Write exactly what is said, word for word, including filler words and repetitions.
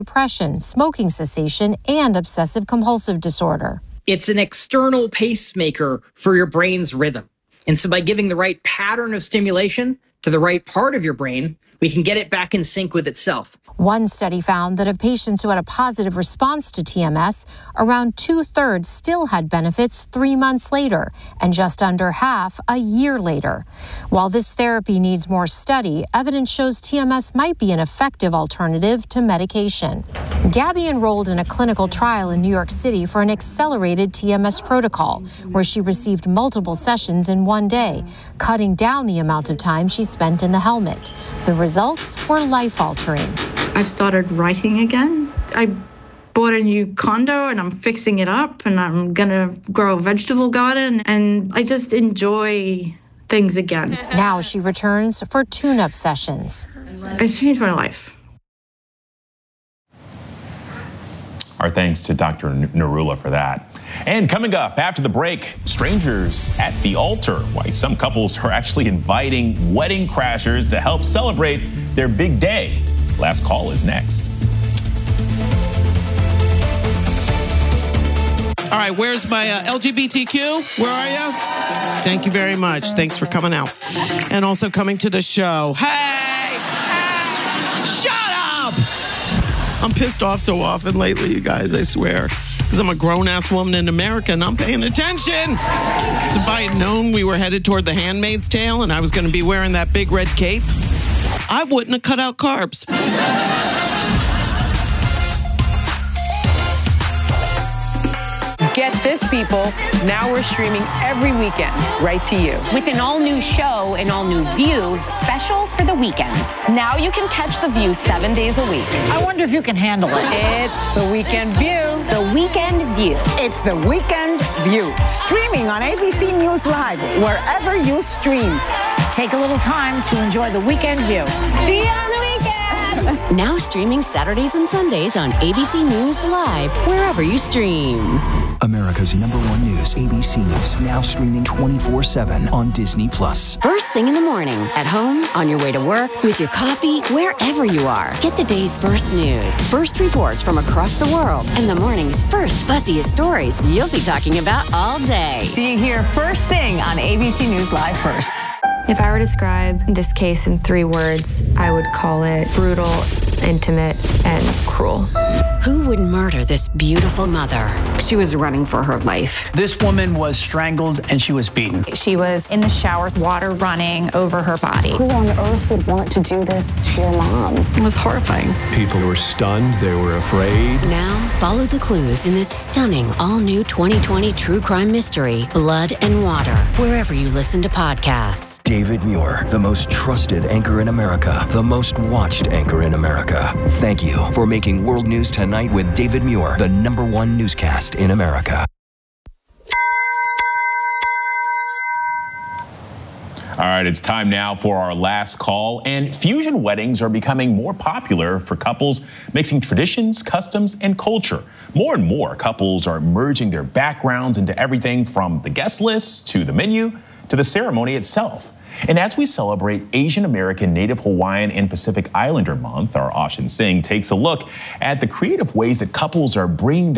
depression, smoking cessation, and obsessive compulsive disorder. It's an external pacemaker for your brain's rhythm. And so by giving the right pattern of stimulation to the right part of your brain, we can get it back in sync with itself. One study found that of patients who had a positive response to T M S, around two-thirds still had benefits three months later, and just under half a year later. While this therapy needs more study, evidence shows T M S might be an effective alternative to medication. Gabby enrolled in a clinical trial in New York City for an accelerated T M S protocol, where she received multiple sessions in one day, cutting down the amount of time she spent in the helmet. The results were life-altering. I've started writing again. I bought a new condo and I'm fixing it up and I'm gonna grow a vegetable garden and I just enjoy things again. Now she returns for tune-up sessions. It's changed my life. Our thanks to Doctor Narula for that. And coming up after the break, strangers at the altar. Why some couples are actually inviting wedding crashers to help celebrate their big day. Last call is next. All right, where's my uh, L G B T Q? Where are you? Thank you very much. Thanks for coming out. And also coming to the show. Hey! Hey! Shut up! I'm pissed off so often lately, you guys, I swear. Because I'm a grown-ass woman in America and I'm paying attention. If I had known we were headed toward The Handmaid's Tale and I was going to be wearing that big red cape, I wouldn't have cut out carbs. Get this, people. Now we're streaming every weekend right to you. With an all-new show, an all-new View, special for the weekends. Now you can catch The View seven days a week. I wonder if you can handle it. It's The Weekend View. The Weekend View. It's The Weekend View. Streaming on A B C News Live, wherever you stream. Take a little time to enjoy The Weekend View. See you on the weekend. Now streaming Saturdays and Sundays on A B C News Live, wherever you stream. America's number one news, A B C News, now streaming twenty-four seven on Disney Plus. First thing in the morning, at home, on your way to work, with your coffee, wherever you are. Get the day's first news, first reports from across the world, and the morning's first buzziest stories you'll be talking about all day. See you here first thing on A B C News Live First. If I were to describe this case in three words, I would call it brutal, intimate, and cruel. Who would murder this beautiful mother? She was running for her life. This woman was strangled and she was beaten. She was in the shower with water running over her body. Who on earth would want to do this to your mom? It was horrifying. People were stunned. They were afraid. Now, follow the clues in this stunning all-new twenty twenty true crime mystery, Blood and Water, wherever you listen to podcasts. David Muir, the most trusted anchor in America, the most watched anchor in America. Thank you for making World News Tonight with David Muir, the number one newscast in America. All right, it's time now for our last call. And fusion weddings are becoming more popular for couples mixing traditions, customs, and culture. More and more couples are merging their backgrounds into everything from the guest list to the menu to the ceremony itself. And as we celebrate Asian American, Native Hawaiian, and Pacific Islander Month, our Ashin Singh takes a look at the creative ways that couples are bringing their